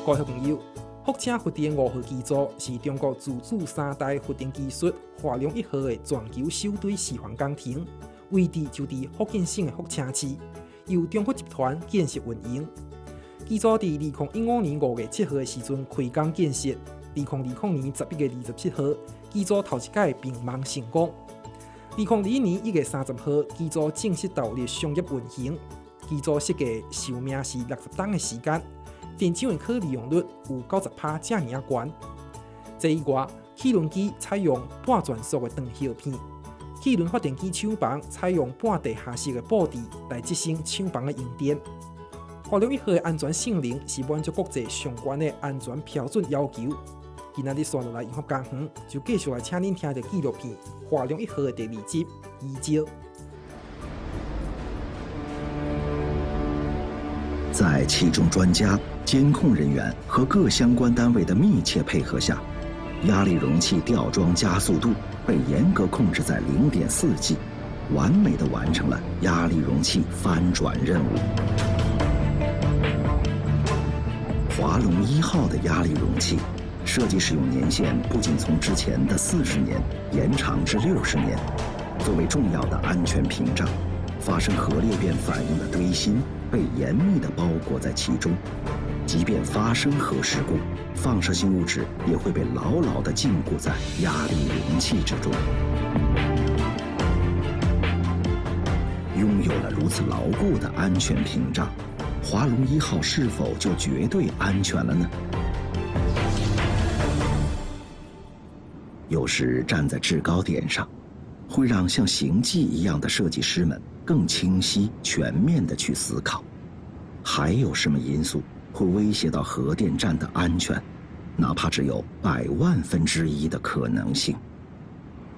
各位朋友，福清核电5号机组是中国自主3代核电技术华龙1号的全球首堆示范工程，位置就在福建省的福清市，由中国集团建设运营。机组在2015年5月7号的时阵开工建设，2020年11月27号，机组头一届并网成功。2021年1月30号，机组正式投入商业运行。机组设计寿命是60天的时间，电厂的可利用率有90%这么高。这以外，汽轮机采用半转速的长叶片，汽轮发电机厂房采用半地下式的布置来节省厂房的用电。华龙1号的安全性能是满足国际相关的安全标准要求。今仔日线落来，永福工行就继续来请您听到纪录片《华龙1号》的第2集移交。 在气动专家、监控人员和各相关单位的密切配合下，压力容器吊装加速度被严格控制在0.4G， 完美地完成了压力容器翻转任务。华龙1号的压力容器设计使用年限不仅从之前的40年延长至60年，作为重要的安全屏障，发生核裂变反应的堆芯被严密地包裹在其中，即便发生核事故，放射性物质也会被牢牢地禁锢在压力容器之中。拥有了如此牢固的安全屏障，华龙1号是否就绝对安全了呢？有时站在制高点上，会让像行迹一样的设计师们更清晰、全面地去思考，还有什么因素会威胁到核电站的安全，哪怕只有100万分之一的可能性。